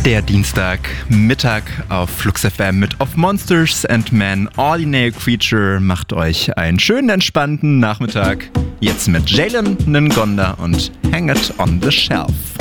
Der Dienstagmittag auf Flux FM mit Of Monsters and Men, Ordinary Creature macht euch einen schönen, entspannten Nachmittag. Jetzt mit Jalen Ngonda und Hang It on the Shelf.